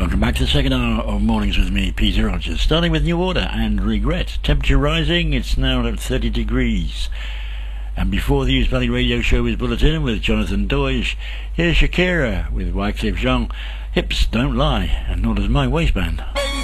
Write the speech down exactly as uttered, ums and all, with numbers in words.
Welcome back to the second hour of Mornings with me, Peter Rogers. Starting with New Order and Regret. Temperature rising, it's now at thirty degrees. And before the Euse Valley Radio Show is Bulletin with Jonathan Doige, here's Shakira with Wyclef Jean. Hips don't lie, and nor does my waistband.